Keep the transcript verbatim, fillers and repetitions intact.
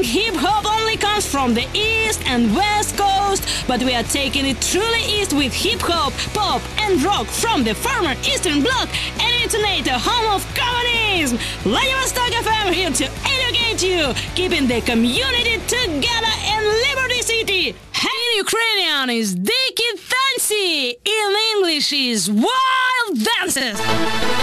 think hip-hop only comes from the East and West Coast, but we are taking it truly east with hip-hop, pop and rock from the former Eastern Bloc and intonate the home of communism. Vladivostok F M here to educate you, keeping the community together in Liberty City. In Ukrainian is Diki Tansi, in English is Wild Dances.